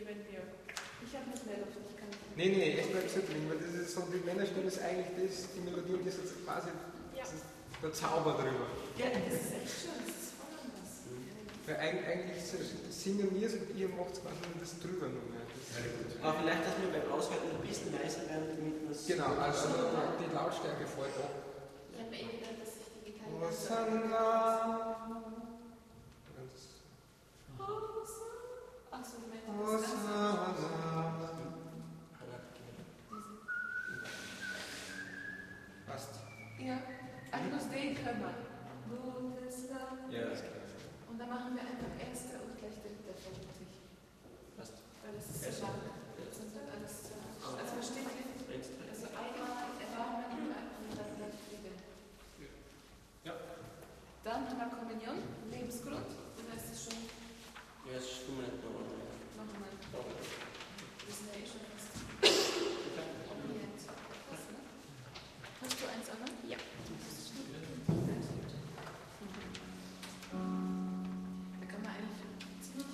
wenn wir. Ich habe nicht mehr Luft, ich kann nicht. Nee, echt bleibt zurücklegen, weil das ist so, die Männerstimme ist eigentlich das, die Melodie und das ist quasi das ist der Zauber drüber. Ja, das ist echt schön, das ist voll anders. Weil eigentlich singen wir es und ihr macht quasi das drüber noch mehr. Aber vielleicht, dass wir beim Aushalten ein bisschen leiser werden, damit wir es. Genau, also die Lautstärke fällt ab. Ich habe eh gedacht, dass ich die Gitarre. Hosanna. Achso, du meinst Hosanna. Passt. Ja, Agnus Dei können wir. Gutes Land. Ja, das geht. Und dann machen wir einfach erste und gleich dritte, vermutlich. Passt. Weil das ist so lang.